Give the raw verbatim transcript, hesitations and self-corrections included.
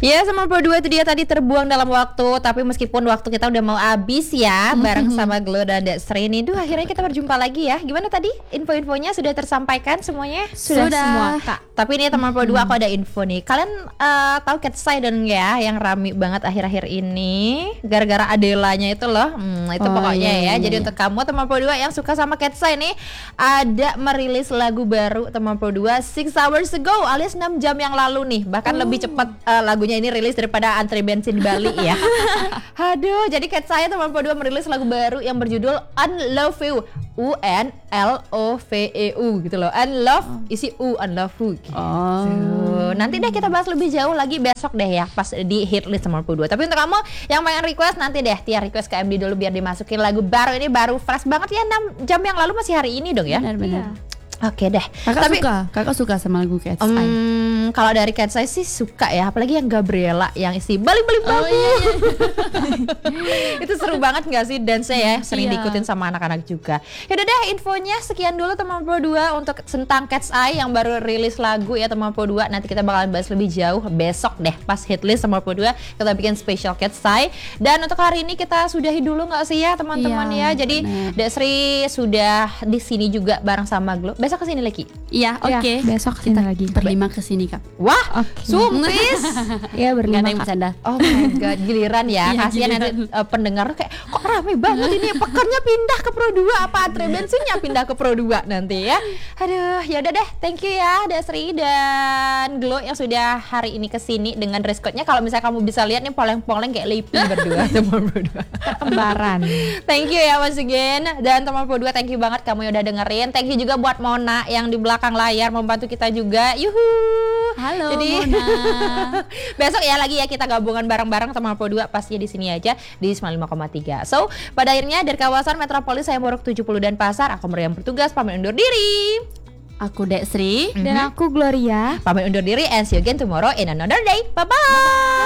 Ya, sembilan puluh dua itu dia tadi terbuang dalam waktu. Tapi meskipun waktu kita udah mau habis ya, bareng sama Glo dan Dek Sri ini, duh akhirnya kita berjumpa lagi ya. Gimana tadi? Info-infonya sudah tersampaikan semuanya? Sudah, sudah. Semua Kak. Tapi ini teman puluh dua aku ada info nih. Kalian uh, tahu Cat Side ya yang rame banget akhir-akhir ini gara-gara Adelanya itu loh. Hmm, itu oh, pokoknya iya, ya. iya. Jadi untuk kamu teman puluh dua yang suka sama Cat Side nih, ada merilis lagu baru teman puluh dua six hours ago alias enam jam yang lalu nih. Bahkan oh. lebih cepat uh, lagunya ini rilis daripada antri bensin di Bali ya. Aduh, jadi Cat Side teman puluh dua merilis lagu baru yang berjudul Unlove You. U N L O V E U gitu loh. Unlove oh. isi U Unlove You gitu. Oh. So, nanti deh kita bahas lebih jauh lagi besok deh ya pas di hit list sembilan puluh dua. Tapi untuk kamu yang pengen request nanti deh Tia request ke M D dulu biar dimasukin lagu baru ini, baru fresh banget ya, enam jam yang lalu masih hari ini dong ya. Benar-benar. Oke deh. Kakak Tapi, suka, kakak suka sama lagu Cat Side. Um, kalau dari Cat Side sih suka ya, apalagi yang Gabriela yang isi balik-balik bambu. Oh, iya, iya. Itu seru banget nggak sih dance-nya ya, sering iya. diikutin sama anak-anak juga. Yaudah deh, infonya sekian dulu teman puluh dua untuk tentang Cat Side yang baru rilis lagu ya teman puluh dua. Nanti kita bakalan bahas lebih jauh besok deh pas hitlist teman puluh dua kita bikin special Cat Side. Dan untuk hari ini kita sudahi dulu nggak sih ya teman-teman iya, ya. Jadi Dek Sri sudah di sini juga bareng sama Glo. Besok kesini lagi? Iya, oke. Okay. Ya, besok kita lagi. Berlima kesini Kak. Wah, okay. Sumpis. Iya berlima. Gak ada yang bercanda. Oh my god, giliran ya. Kasihan nanti uh, pendengar kayak kok rame banget ini. Pekernya pindah ke Pro dua apa antri bensinnya pindah ke Pro dua nanti ya. Aduh, ya udah deh. Thank you ya Dek Sri dan Glo yang sudah hari ini kesini dengan dress code-nya. Kalau misalnya kamu bisa lihat nih poleng-poleng kayak Lipi berdua teman berdua. Kembaran. Thank you ya once again. Dan teman Pro dua thank you banget kamu yang udah dengerin. Thank you juga buat Mona yang di belakang layar membantu kita juga. Yuhu. Halo. Jadi Mona. besok ya lagi ya kita gabungan bareng-bareng teman Pro dua pastinya di sini aja di sembilan puluh lima koma tiga. So, pada akhirnya dari kawasan Metropolis saya Morok tujuh puluh dan Pasar, aku Meriam bertugas pamit undur diri. Aku Dek Sri mm-hmm. dan aku Gloria. Pamit undur diri and see you again tomorrow in another day. Bye bye.